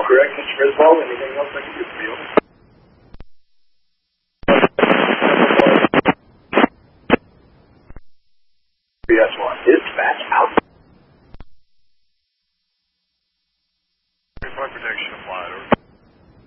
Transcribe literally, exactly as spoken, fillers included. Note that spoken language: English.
correct, Mister Griswold. Anything else I can do for you?